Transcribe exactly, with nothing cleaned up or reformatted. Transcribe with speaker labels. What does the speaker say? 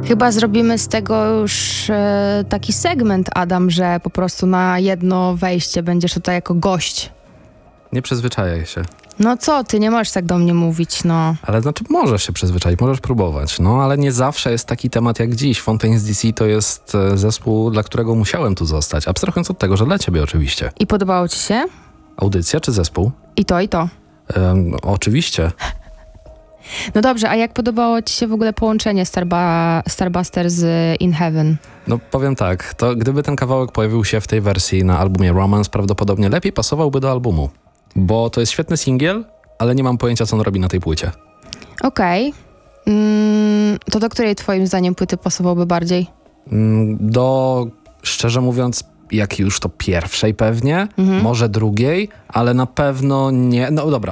Speaker 1: Chyba zrobimy z tego już e, taki segment, Adam, że po prostu na jedno wejście będziesz tutaj jako gość.
Speaker 2: Nie przyzwyczajaj się.
Speaker 1: No co ty, nie możesz tak do mnie mówić, no.
Speaker 2: Ale znaczy możesz się przyzwyczaić, możesz próbować, no ale nie zawsze jest taki temat jak dziś. Fontaines D C to jest e, zespół, dla którego musiałem tu zostać. Abstrahując od tego, że dla ciebie oczywiście.
Speaker 1: I podobało ci się?
Speaker 2: Audycja czy zespół?
Speaker 1: I to, i to.
Speaker 2: Ehm, oczywiście.
Speaker 1: No dobrze, a jak podobało ci się w ogóle połączenie Starba, Starbuster z In Heaven?
Speaker 2: No powiem tak, to gdyby ten kawałek pojawił się w tej wersji na albumie Romance, prawdopodobnie lepiej pasowałby do albumu. Bo to jest świetny singiel, ale nie mam pojęcia, co on robi na tej płycie.
Speaker 1: Okej. Okay. Mm, to do której twoim zdaniem płyty pasowałby bardziej?
Speaker 2: Mm, Do, szczerze mówiąc, jak już to pierwszej pewnie,
Speaker 1: Mhm.
Speaker 2: może drugiej, ale na pewno nie. No dobra,